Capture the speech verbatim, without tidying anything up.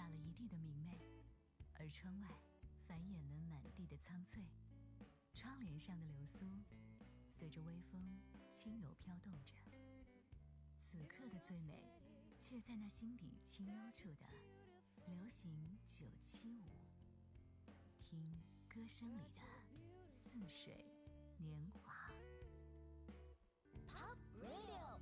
洒了一地的明媚，而窗外繁衍了满地的苍翠。窗帘上的流苏随着微风轻柔飘动着，此刻的最美却在那心底清幽处的流行九七五，听歌声里的似水年华。 Top Radio